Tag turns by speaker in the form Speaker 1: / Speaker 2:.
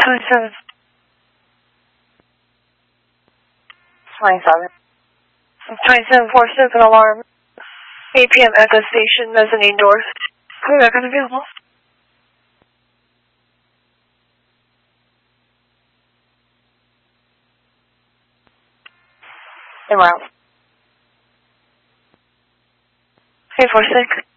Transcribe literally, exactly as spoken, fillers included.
Speaker 1: twenty-seven. twenty-seven. twenty-seven four seven alarm. eight p m Echo Station, mezzanine doors. Playback unavailable. En route. eight four six.